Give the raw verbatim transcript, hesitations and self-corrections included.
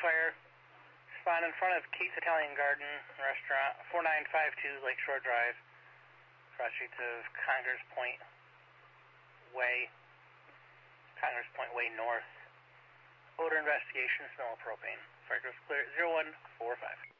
fire. Spawn in front of Kate's Italian Garden Restaurant, four nine five two Lakeshore Drive, cross streets of Congress Point Way, Congress Point Way North. Odor investigation, smell of propane. Fire goes clear, zero one four five.